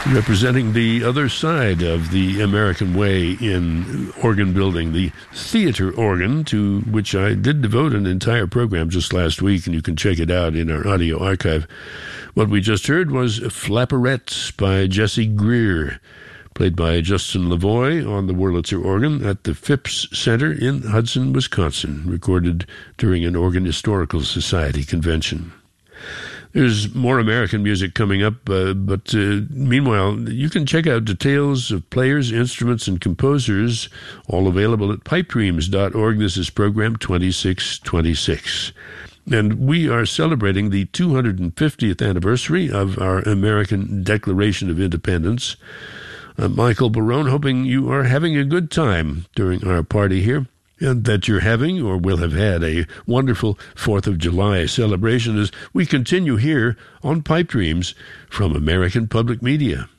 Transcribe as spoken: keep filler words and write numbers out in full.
representing the other side of the American way in organ building, the theater organ, to which I did devote an entire program just last week, and you can check it out in our audio archive. What we just heard was Flapperette by Jesse Greer, played by Justin Lavoie on the Wurlitzer organ at the Phipps Center in Hudson, Wisconsin, recorded during an Organ Historical Society convention. There's more American music coming up, uh, but uh, meanwhile, you can check out details of players, instruments, and composers, all available at pipe dreams dot org. This is program twenty-six twenty-six. And we are celebrating the two hundred fiftieth anniversary of our American Declaration of Independence. I'm Michael Barone, hoping you are having a good time during our party here, and that you're having or will have had a wonderful fourth of July celebration as we continue here on Pipe Dreams from American Public Media.